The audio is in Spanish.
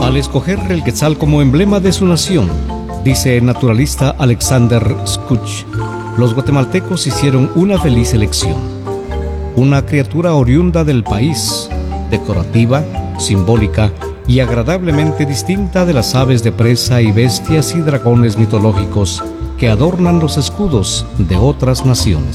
al escoger el quetzal como emblema de su nación, dice el naturalista Alexander Skuch, los guatemaltecos hicieron una feliz elección. Una criatura oriunda del país, decorativa, simbólica y agradablemente distinta de las aves de presa y bestias y dragones mitológicos que adornan los escudos de otras naciones.